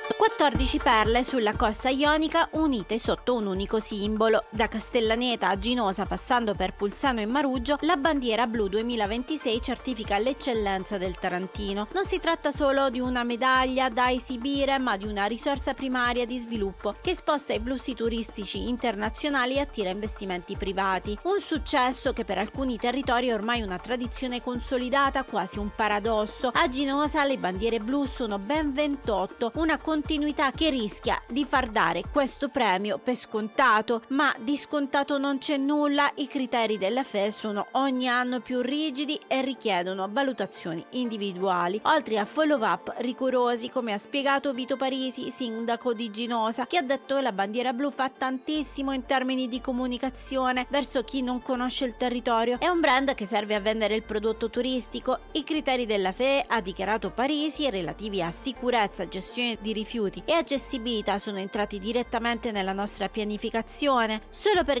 14 perle sulla costa ionica unite sotto un unico simbolo. Da Castellaneta a Ginosa passando per Pulsano e Maruggio, la bandiera blu 2026 certifica l'eccellenza del Tarantino. Non si tratta solo di una medaglia da esibire, ma di una risorsa primaria di sviluppo che sposta i flussi turistici internazionali e attira investimenti privati. Un successo che per alcuni territori è ormai una tradizione consolidata, quasi un paradosso. A Ginosa le bandiere blu sono ben 28, una continuità che rischia di far dare questo premio per scontato, ma di scontato non c'è nulla. I criteri della FE sono ogni anno più rigidi e richiedono valutazioni individuali, oltre a follow-up rigorosi, come ha spiegato Vito Parisi, sindaco di Ginosa, che ha detto che la bandiera blu fa tantissimo in termini di comunicazione verso chi non conosce il territorio. È un brand che serve a vendere il prodotto turistico. I criteri della FE, ha dichiarato Parisi, relativi a sicurezza, gestione di rifiuti e accessibilità sono entrati direttamente nella nostra pianificazione. Solo per